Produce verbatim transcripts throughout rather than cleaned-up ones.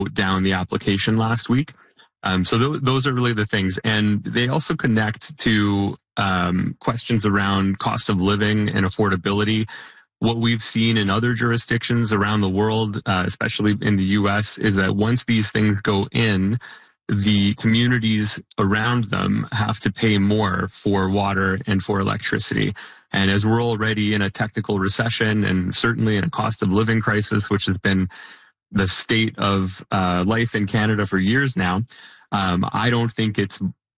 down the application last week. Um, so th- those are really the things. And they also connect to um, questions around cost of living and affordability. What we've seen in other jurisdictions around the world, uh, especially in the U S, is that once these things go in, the communities around them have to pay more for water and for electricity. And as we're already in a technical recession and certainly in a cost of living crisis, which has been the state of uh, life in Canada for years now, um, I don't think it's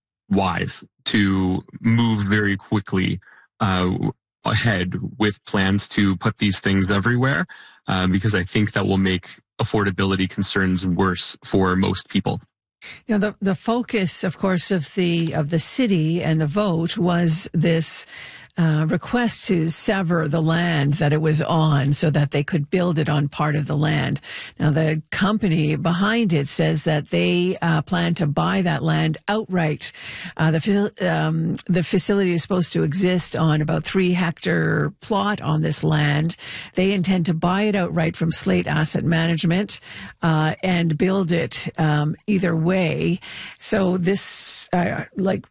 wise to move very quickly uh, ahead with plans to put these things everywhere, uh, because I think that will make affordability concerns worse for most people. You know, the the focus, of course, of the of the city and the vote was this uh, request to sever the land that it was on so that they could build it on part of the land. Now, the company behind it says that they uh, plan to buy that land outright. Uh, the, um, the facility is supposed to exist on about three hectare plot on this land. They intend to buy it outright from Slate Asset Management uh, and build it um, either way. So this, uh, like,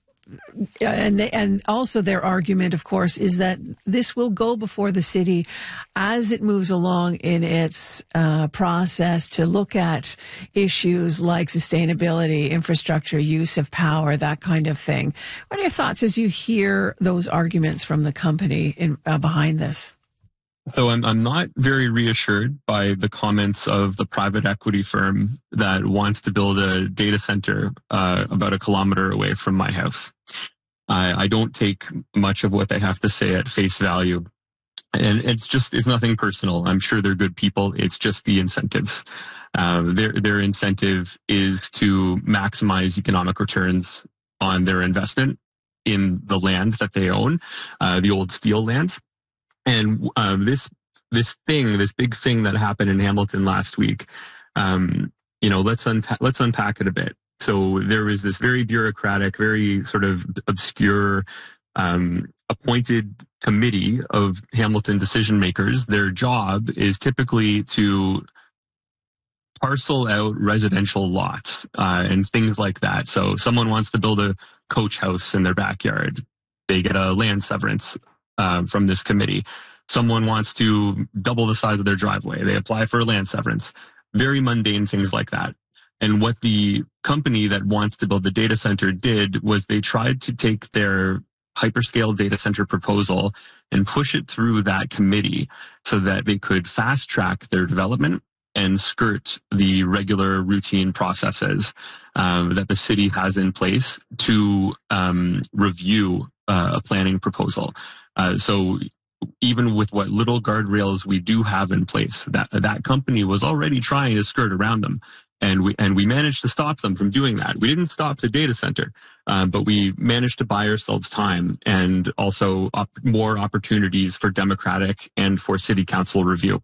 And they, and also their argument, of course, is that this will go before the city as it moves along in its uh, process to look at issues like sustainability, infrastructure, use of power, that kind of thing. What are your thoughts as you hear those arguments from the company in, uh, behind this? So I'm I'm not very reassured by the comments of the private equity firm that wants to build a data center uh, about a kilometer away from my house. I, I don't take much of what they have to say at face value. And it's just, it's nothing personal. I'm sure they're good people. It's just the incentives. Uh, their, their incentive is to maximize economic returns on their investment in the land that they own, uh, the old steel lands. And um, this this thing, this big thing that happened in Hamilton last week, um, you know, let's unta- let's unpack it a bit. So there was this very bureaucratic, very sort of obscure um, appointed committee of Hamilton decision makers. Their job is typically to parcel out residential lots uh, and things like that. So someone wants to build a coach house in their backyard, they get a land severance Uh, from this committee. Someone wants to double the size of their driveway. They apply for a land severance. Very mundane things like that. And what the company that wants to build the data center did was they tried to take their hyperscale data center proposal and push it through that committee so that they could fast track their development and skirt the regular routine processes um, that the city has in place to um, review uh, a planning proposal. Uh, so even with what little guardrails we do have in place, that that company was already trying to skirt around them, and we and we managed to stop them from doing that. We didn't stop the data center, um, but we managed to buy ourselves time and also op- more opportunities for democratic and for city council review.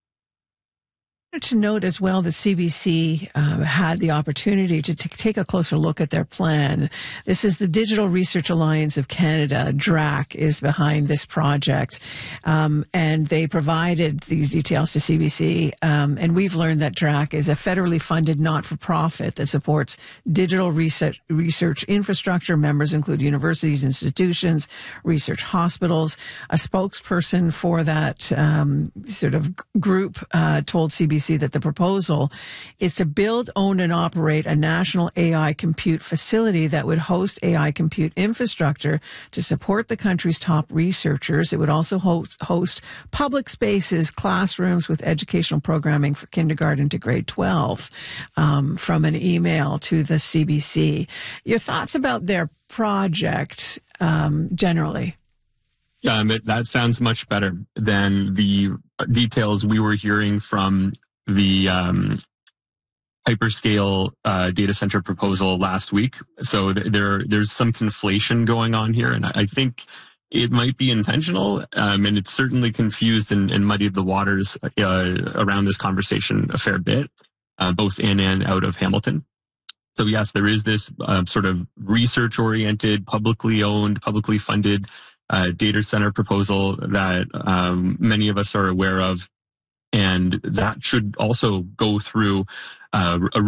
To note as well that C B C uh, had the opportunity to t- take a closer look at their plan. This is the Digital Research Alliance of Canada, D R A C, is behind this project. Um, and they provided these details to C B C. Um, and we've learned that D R A C is a federally funded not-for-profit that supports digital research, research infrastructure. Members include universities, institutions, research hospitals. A spokesperson for that um, sort of group uh, told C B C that the proposal is to build, own, and operate a national A I compute facility that would host A I compute infrastructure to support the country's top researchers. It would also host, host public spaces, classrooms with educational programming for kindergarten to grade twelve, um, from an email to the C B C. Your thoughts about their project um, generally? Um, it, that sounds much better than the details we were hearing from the um, hyperscale uh, data center proposal last week. So th- there, there's some conflation going on here, and I, I think it might be intentional, um, and it's certainly confused and, and muddied the waters uh, around this conversation a fair bit, uh, both in and out of Hamilton. So yes, there is this uh, sort of research-oriented, publicly owned, publicly funded uh, data center proposal that um, many of us are aware of. And that should also go through uh, a